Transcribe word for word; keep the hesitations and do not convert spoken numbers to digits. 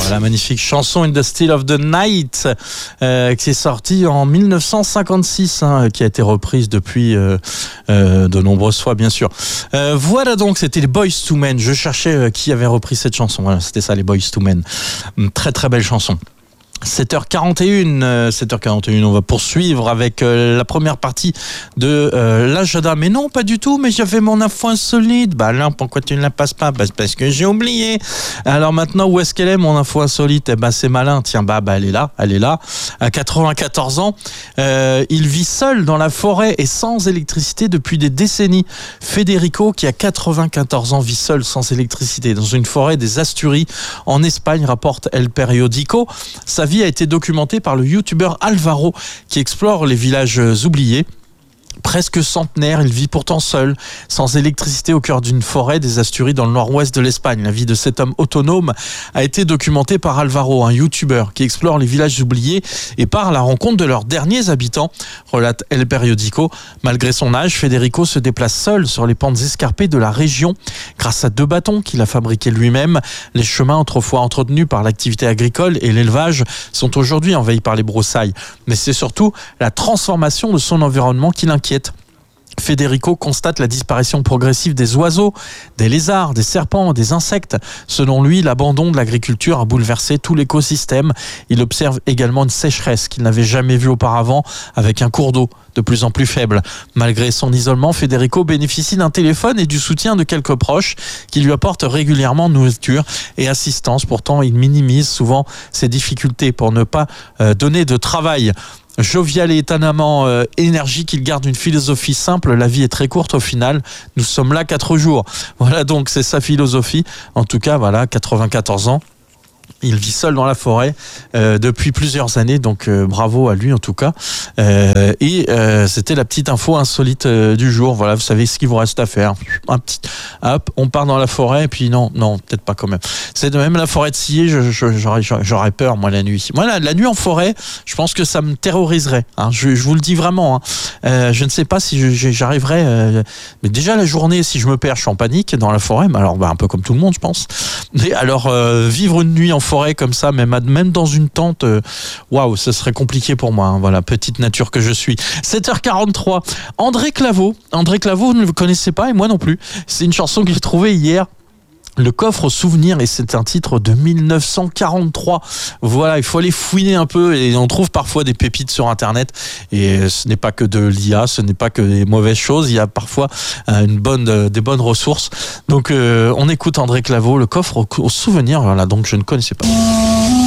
La magnifique chanson In the Still of the Night euh, qui est sortie en dix-neuf cent cinquante-six, hein, qui a été reprise depuis euh, euh, de nombreuses fois, bien sûr. Euh, voilà donc, c'était les Boyz two Men. Je cherchais euh, qui avait repris cette chanson. Voilà, c'était ça, les Boyz two Men. Une très très belle chanson. sept heures quarante et une, euh, sept heures quarante et une, on va poursuivre avec euh, la première partie de euh, l'agenda. Mais non, pas du tout, mais j'avais mon info insolite. Bah là, pourquoi tu ne la passes pas? Bah, c'est parce que j'ai oublié. Alors maintenant, où est-ce qu'elle est, mon info insolite? Eh bah, c'est malin. Tiens, bah, bah, elle est là, elle est là. À quatre-vingt-quatorze ans, euh, il vit seul dans la forêt et sans électricité depuis des décennies. Federico, qui a quatre-vingt-quatorze ans, vit seul sans électricité dans une forêt des Asturies en Espagne, rapporte El Periódico. Sa vie a été documentée par le youtubeur Alvaro qui explore les villages oubliés. Presque centenaire, il vit pourtant seul, sans électricité au cœur d'une forêt des Asturies dans le nord-ouest de l'Espagne. La vie de cet homme autonome a été documentée par Alvaro, un youtubeur qui explore les villages oubliés et part à la rencontre de leurs derniers habitants, relate El Periódico. Malgré son âge, Federico se déplace seul sur les pentes escarpées de la région grâce à deux bâtons qu'il a fabriqués lui-même. Les chemins autrefois entretenus par l'activité agricole et l'élevage sont aujourd'hui envahis par les broussailles. Mais c'est surtout la transformation de son environnement qui l'inquiète. Federico constate la disparition progressive des oiseaux, des lézards, des serpents, des insectes. Selon lui, l'abandon de l'agriculture a bouleversé tout l'écosystème. Il observe également une sécheresse qu'il n'avait jamais vue auparavant, avec un cours d'eau de plus en plus faible. Malgré son isolement, Federico bénéficie d'un téléphone et du soutien de quelques proches qui lui apportent régulièrement nourriture et assistance. Pourtant, il minimise souvent ses difficultés pour ne pas euh, donner de travail. Jovial et étonnamment euh, énergique, il garde une philosophie simple. La vie est très courte au final. Nous sommes là quatre jours. Voilà, donc c'est sa philosophie. En tout cas, voilà, quatre-vingt-quatorze ans. Il vit seul dans la forêt euh, depuis plusieurs années, donc euh, bravo à lui en tout cas. Euh, et euh, c'était la petite info insolite euh, du jour. Voilà, vous savez ce qu'il vous reste à faire. Un petit, hop, on part dans la forêt. Et puis non, non, peut-être pas quand même. C'est de même la forêt de Sillé. Je, je, j'aurais, j'aurais peur moi la nuit. Moi la, la nuit en forêt, je pense que ça me terroriserait. Hein. Je, je vous le dis vraiment. Hein. Euh, je ne sais pas si je, j'arriverais. Euh, mais déjà la journée, si je me perds, je suis en panique dans la forêt. Mais alors, bah, un peu comme tout le monde, je pense. Mais alors euh, vivre une nuit en forêt comme ça, même, même dans une tente, waouh, wow, ce serait compliqué pour moi. Hein, voilà, petite nature que je suis. sept heures quarante-trois. André Claveau. André Claveau, vous ne le connaissez pas et moi non plus. C'est une chanson que j'ai trouvée hier. Le coffre aux souvenirs, et c'est un titre de dix-neuf cent quarante-trois. Voilà, il faut aller fouiner un peu et on trouve parfois des pépites sur Internet. Et ce n'est pas que de l'I A, ce n'est pas que des mauvaises choses. Il y a parfois une bonne, des bonnes ressources. Donc, euh, on écoute André Claveau, le coffre aux souvenirs. Voilà, donc je ne connaissais pas.